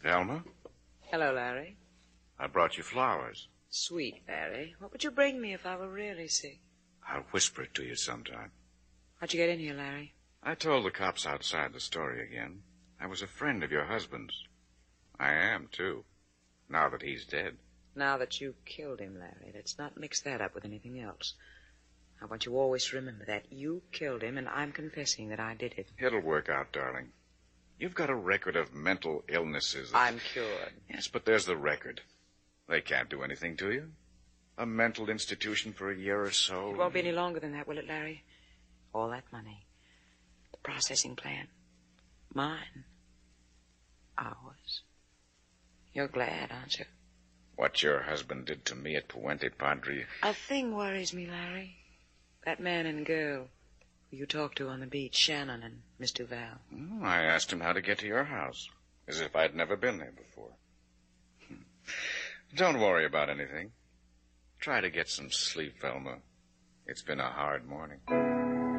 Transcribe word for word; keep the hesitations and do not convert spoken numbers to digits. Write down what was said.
Velma? Hello, Larry. I brought you flowers. Sweet, Larry. What would you bring me if I were really sick? I'll whisper it to you sometime. How'd you get in here, Larry? I told the cops outside the story again. I was a friend of your husband's. I am, too, now that he's dead. Now that you killed him, Larry, let's not mix that up with anything else. I want you always to remember that. You killed him, and I'm confessing that I did it. It'll work out, darling. You've got a record of mental illnesses. That... I'm cured. Yes, but there's the record. They can't do anything to you. A mental institution for a year or so. It won't be any longer than that, will it, Larry? All that money. The processing plant. Mine. Ours. You're glad, aren't you? What your husband did to me at Puente Padre... A thing worries me, Larry. That man and girl who you talked to on the beach, Shannon and Miss Duval. Oh, I asked him how to get to your house, as if I'd never been there before. Don't worry about anything. Try to get some sleep, Velma. It's been a hard morning.